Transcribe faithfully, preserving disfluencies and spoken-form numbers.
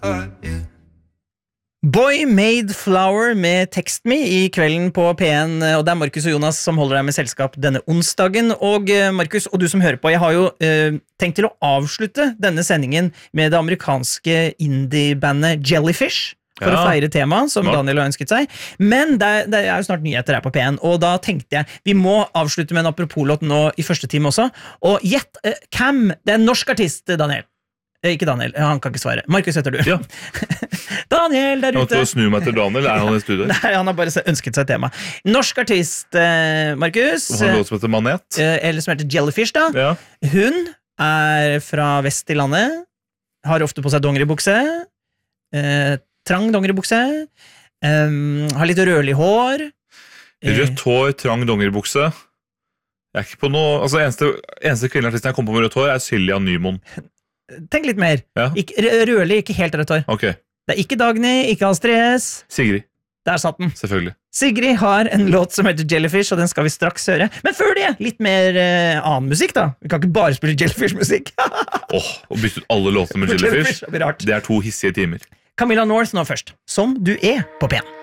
Boy Made Flower med Text Me i kvelden på P en, og det er Markus og Jonas som holder deg med selskap denne onsdagen. Og Markus, og du som hører på, jeg har jo eh, tenkt til å avslutte denne sendingen med det amerikanske indie-bandet Jellyfish, for ja. Å feire temaet som Smart. Daniel har ønsket seg. Men det, det er jo snart nyheter her på P en, og da tenkte jeg, vi må avslutte med en apropos-låt nå i første time også. Og gjett, eh, Cam, det er en norsk artist, Daniel. Ikke Daniel, han kan ikke svare. Markus heter du. Ja. Daniel der ute. Jeg måtte snu meg til Daniel, er han i studio? Nei, han har bare ønsket seg tema. Norsk artist, eh, Markus. Og han låt som heter Manet. Eh, eller som heter Jellyfish, da. Ja. Hun er fra vest i landet. Har ofte på seg dongeribukse. Eh, trang dongeribukse. Eh, har litt rødlig hår. Rødt hår, trang dongeribukse. Jeg er ikke på noe... Altså, eneste, eneste kvinneartisten jeg kom på med rødt hår er Silja Nymon. Tenk litt mer. Ja. Ikke, rødlig, ikke helt rødt hår. Okay. Det er ikke Dagny, ikke Astrid S. Sigrid. Der satt den. Selvfølgelig. Sigrid har en låt som heter Jellyfish, og den skal vi straks høre. Men før det, litt mer uh, annen musikk da. Vi kan ikke bare spille Jellyfish-musikk. Åh, oh, og bytte ut alle låtene med Jellyfish. Jellyfish det er to hissige timer. Camilla North nå først, som du er på P en.